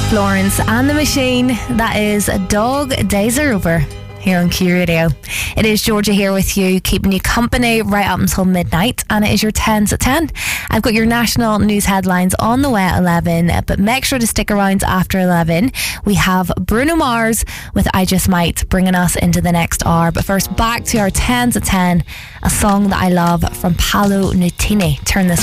Florence and the Machine. That is Dog Days Are Over here on Q Radio. It is Georgia here with you, keeping you company right up until midnight, and it is your 10s at 10. I've got your national news headlines on the way at 11, but make sure to stick around after 11. We have Bruno Mars with I Just Might bringing us into the next hour. But first, back to our 10s at 10, a song that I love from Paolo Nutini. Turn this